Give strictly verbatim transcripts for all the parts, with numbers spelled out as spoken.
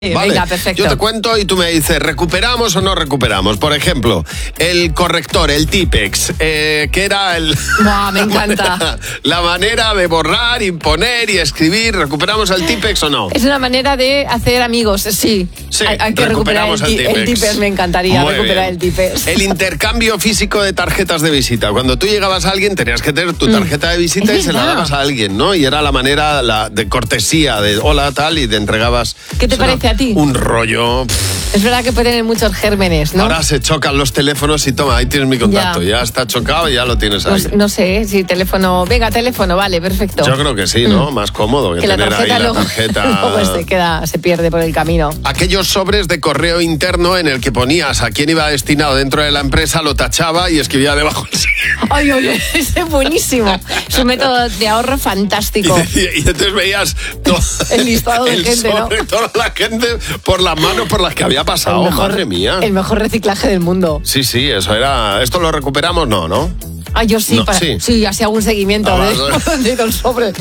Vale, venga, perfecto. Yo te cuento y tú me dices, ¿recuperamos o no recuperamos? Por ejemplo, el corrector, el Tipex, eh, que era el... Buah, me encanta. La manera, la manera de borrar, imponer y escribir. ¿Recuperamos el Tipex o no? Es una manera de hacer amigos, sí. Sí, hay, hay que recuperar el, el Tipex. el Tipex, me encantaría Muy recuperar bien. el Tipex. El intercambio físico de tarjetas de visita. Cuando tú llegabas a alguien tenías que tener tu tarjeta de visita Es y se la verdad. dabas a alguien, ¿no? Y era la manera la, de cortesía, de hola, tal, y te entregabas... ¿Qué te Eso era parece a ti? Un rollo... Es verdad que puede tener muchos gérmenes, ¿no? Ahora se chocan los teléfonos y toma, ahí tienes mi contacto. Ya, ya está chocado y ya lo tienes ahí. Pues, no sé, si teléfono... Venga, teléfono, vale, perfecto. Yo creo que sí, ¿no? Mm. Más cómodo que, que la tener tarjeta ahí la luego, tarjeta. luego se queda, se pierde por el camino. Aquellos sobres de correo interno en el que ponías a quién iba destinado dentro de la empresa, lo tachaba y escribía debajo. Ay, oye, ese es buenísimo. Es un método de ahorro fantástico. Y, decía- y entonces veías todo, El listado de el gente, ¿no? sobre, toda la gente por las manos por las que había pasado. Madre mía. El mejor reciclaje del mundo. Sí, sí, eso era. ¿Esto lo recuperamos? No, ¿no? Ah, yo sí, No, para, sí. sí. así hago un seguimiento Ah, de, vale. de los sobres.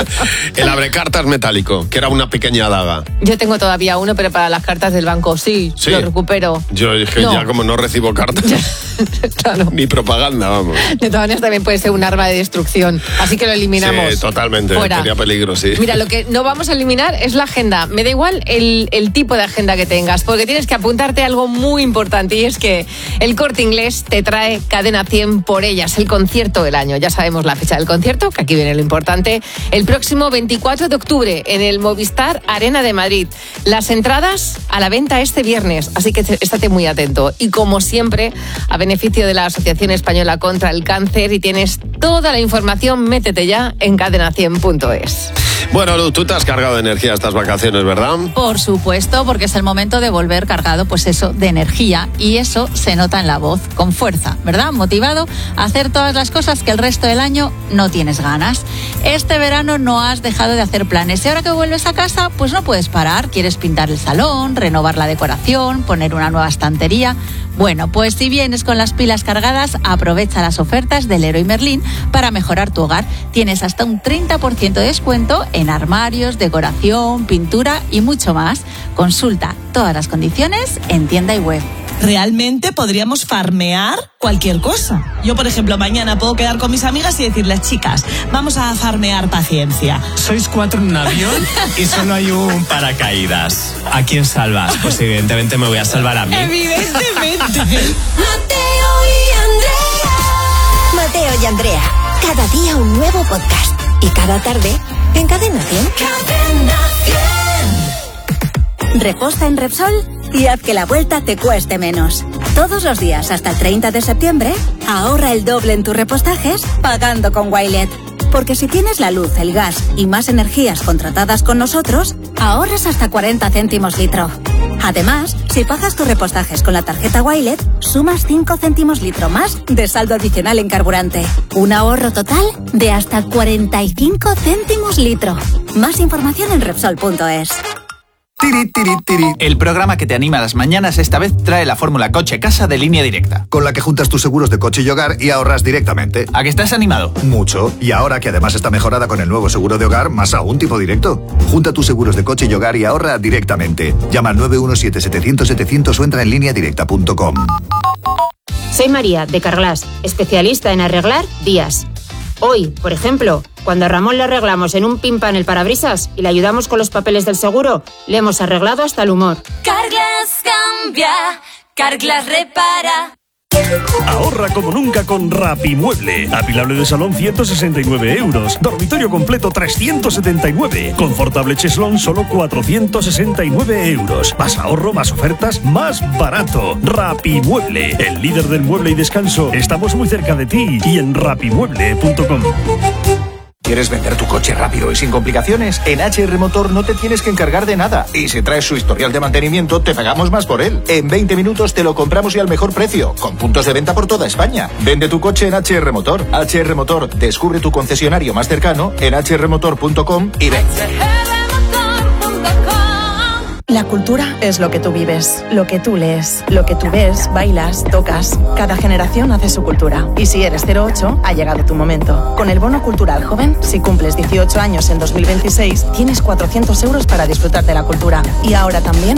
El abrecartas metálico, que era una pequeña daga. Yo tengo todavía uno, pero para las cartas del banco, sí, Sí. lo recupero. Yo dije, No. ya como no recibo cartas, Claro. ni propaganda, vamos. De todas maneras también puede ser un arma de destrucción, así que lo eliminamos. Sí, totalmente, Fuera. tenía peligro, sí. Mira, lo que no vamos a eliminar es la agenda. Me da igual el, el tipo de agenda que tengas, porque tienes que apuntarte a algo muy importante, y es que el Corte Inglés te trae Cadena cien por ellas, el concierto del año. Ya sabemos la fecha del concierto, que aquí viene lo importante. El próximo veinticuatro de octubre en el Movistar Arena de Madrid. Las entradas a la venta este viernes, así que estate muy atento. Y como siempre, a beneficio de la Asociación Española contra el Cáncer, y tienes toda la información, métete ya en cadena cien punto es. Bueno, Lu, tú te has cargado de energía estas vacaciones, ¿verdad? Por supuesto, porque es el momento de volver cargado, pues eso, de energía, y eso se nota en la voz, con fuerza, ¿verdad? Motivado a hacer todas las cosas que el resto del año no tienes ganas. Este verano no has dejado de hacer planes, y ahora que vuelves a casa, pues no puedes parar. Quieres pintar el salón, renovar la decoración, poner una nueva estantería. Bueno, pues si vienes con las pilas cargadas, aprovecha las ofertas del Leroy Merlin para mejorar tu hogar. Tienes hasta un treinta por ciento de descuento en armarios, decoración, pintura y mucho más. Consulta todas las condiciones en tienda y web. Realmente podríamos farmear cualquier cosa. Yo, por ejemplo, mañana puedo quedar con mis amigas y decirles, chicas, vamos a farmear paciencia. Sois cuatro en un avión y solo hay un paracaídas. ¿A quién salvas? Pues evidentemente me voy a salvar a mí. Evidentemente. Mateo y Andrea. Mateo y Andrea. Cada día un nuevo podcast. Y cada tarde en Cadena cien. Cadena cien. Reposta en Repsol y haz que la vuelta te cueste menos. Todos los días hasta el treinta de septiembre, ahorra el doble en tus repostajes pagando con Wilet. Porque si tienes la luz, el gas y más energías contratadas con nosotros, ahorras hasta cuarenta céntimos litro. Además, si pagas tus repostajes con la tarjeta Wilet, sumas cinco céntimos litro más de saldo adicional en carburante. Un ahorro total de hasta cuarenta y cinco céntimos litro. Más información en Repsol punto es. Tiri, tiri, tiri. El programa que te anima a las mañanas esta vez trae la fórmula coche-casa de Línea Directa. Con la que juntas tus seguros de coche y hogar y ahorras directamente. ¿A que estás animado? Mucho. Y ahora que además está mejorada con el nuevo seguro de hogar, más aún tipo directo. Junta tus seguros de coche y hogar y ahorra directamente. Llama al nueve uno siete, setecientos, setecientos o entra en línea directa punto com. Soy María, de Carglass, especialista en arreglar vías. Hoy, por ejemplo, cuando a Ramón le arreglamos en un pimpan el parabrisas y le ayudamos con los papeles del seguro, le hemos arreglado hasta el humor. Carglass cambia, Carglass repara. Ahorra como nunca con Rapimueble. Apilable de salón ciento sesenta y nueve euros. Dormitorio completo trescientos setenta y nueve. Confortable cheslón solo cuatrocientos sesenta y nueve euros. Más ahorro, más ofertas, más barato. Rapimueble, el líder del mueble y descanso. Estamos muy cerca de ti y en rapimueble punto com. ¿Quieres vender tu coche rápido y sin complicaciones? En H R Motor no te tienes que encargar de nada. Y si traes su historial de mantenimiento, te pagamos más por él. En veinte minutos te lo compramos y al mejor precio, con puntos de venta por toda España. Vende tu coche en H R Motor. H R Motor, descubre tu concesionario más cercano en h r motor punto com y ven. La cultura es lo que tú vives, lo que tú lees, lo que tú ves, bailas, tocas. Cada generación hace su cultura. Y si eres cero ocho, ha llegado tu momento. Con el Bono Cultural Joven, si cumples dieciocho años en dos mil veintiséis, tienes cuatrocientos euros para disfrutar de la cultura. Y ahora también